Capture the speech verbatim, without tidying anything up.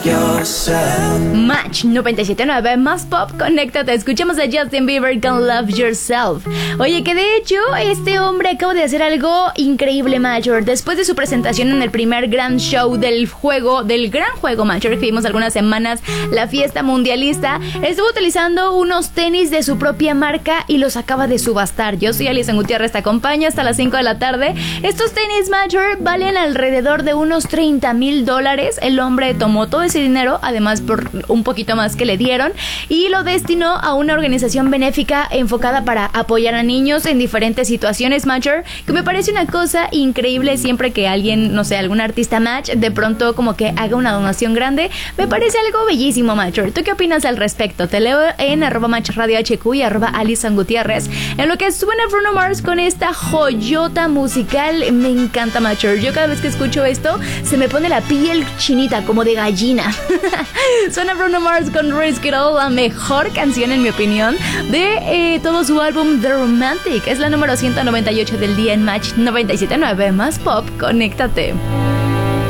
Match noventa y siete punto nueve más pop, conéctate. Escuchamos a Justin Bieber con Love Yourself. Oye, que de hecho este hombre acaba de hacer algo increíble, Major. Después de su presentación en el primer gran show del juego, del gran juego Major, que vimos algunas semanas, la fiesta mundialista, estuvo utilizando unos tenis de su propia marca y los acaba de subastar. Yo soy Alison Gutiérrez, te acompaño hasta las cinco de la tarde. Estos tenis Major valen alrededor de unos treinta mil dólares. El hombre tomó todo ese dinero, además por un poquito más que le dieron, y lo destinó a una organización benéfica enfocada para apoyar a niños en diferentes situaciones, Major, que me parece una cosa increíble. Siempre que alguien, no sé, algún artista Match, de pronto como que haga una donación grande, me parece algo bellísimo, Major. ¿Tú qué opinas al respecto? Te leo en arroba Match Radio H Q y arroba Alison Gutiérrez. En lo que suena Bruno Mars con esta joyota musical, me encanta, Major. Yo cada vez que escucho esto se me pone la piel chinita como de gallina. Suena Bruno Mars con Risk It All, la mejor canción en mi opinión de eh, todo su álbum The Romantic. Es la número ciento noventa y ocho del día en Match noventa y siete punto nueve más pop, conéctate.